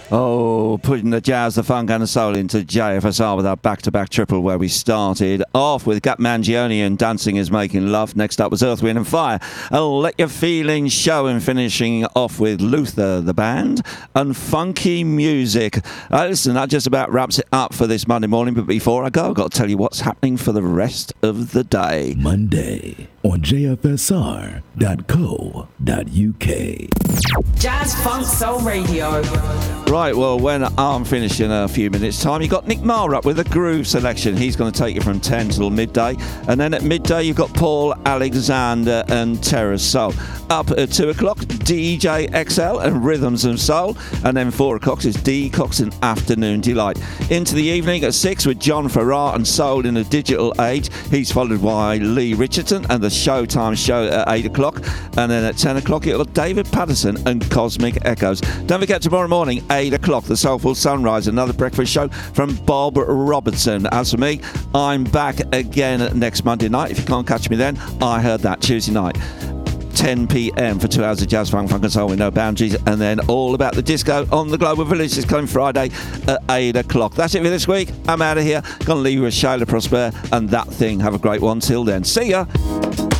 Oh, putting the jazz, the funk and the soul into JFSR with our back-to-back triple where we started off with Gat Mangione and Dancing is Making Love. Next up was Earth, Wind and Fire. I'll Let Your Feelings Show, and finishing off with Luther, the band, and Funky Music. Listen, that just about wraps it up for this Monday morning, but before I go, I've got to tell you what's happening for the rest of the day. Monday on jfsr.co.uk. Jazz Funk Soul Radio. Right, well, when I'm finished in a few minutes' time, you've got Nick Marr up with a groove selection. He's going to take you from 10 till midday. And then at midday, you've got Paul Alexander and Terra Soul. Up at 2 o'clock, DJ XL and Rhythms of Soul. And then 4 o'clock is D Cox and Afternoon Delight. Into the evening at 6 with John Farrar and Soul in a Digital Age. He's followed by Lee Richardson and the Showtime Show at 8 o'clock. And then at 10 o'clock, you've got David Patterson and Cosmic Echoes. Don't forget, tomorrow morning, 8 o'clock, the Soulful Sunrise, another breakfast show from Bob Robertson. As for me, I'm back again next Monday night. If you can't catch me then, I heard that Tuesday night. 10 p.m. for 2 hours of jazz, funk and soul with no boundaries, and then all about the disco on the Global Village this coming Friday at 8 o'clock. That's it for this week. I'm out of here. Gonna leave you with Shayla Prosper and That Thing. Have a great one. Till then, see ya.